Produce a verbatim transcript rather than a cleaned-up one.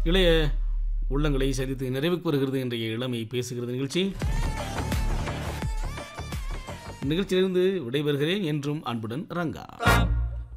இளைய உள்ளங்களை சந்தித்து நிறைவுக்கு வருகிறது இன்றைய இளமை பேசுகிறது நிகழ்ச்சி. நிகழ்ச்சியிலிருந்து விடைபெறுகிறேன். என்றும் அன்புடன் ரங்கா.